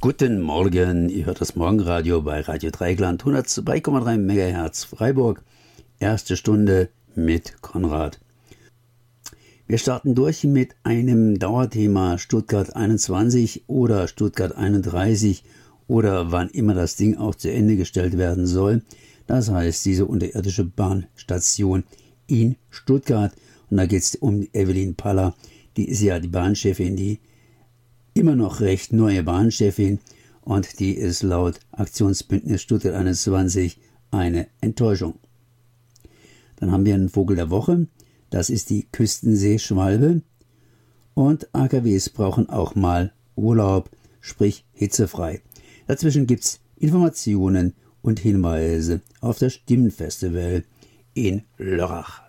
Guten Morgen, ihr hört das Morgenradio bei Radio Dreieckland, 102,3 MHz Freiburg, erste Stunde mit Konrad. Wir starten durch mit einem Dauerthema Stuttgart 21 oder Stuttgart 31 oder wann immer das Ding auch zu Ende gestellt werden soll. Das heißt, diese unterirdische Bahnstation in Stuttgart. Und da geht es um Evelyn Paller, die ist ja die Bahnchefin, die immer noch recht neue Bahnchefin, und die ist laut Aktionsbündnis Stuttgart 21 eine Enttäuschung. Dann haben wir einen Vogel der Woche, das ist die Küstenseeschwalbe, und AKWs brauchen auch mal Urlaub, sprich hitzefrei. Dazwischen gibt es Informationen und Hinweise auf das Stimmenfestival in Lörrach.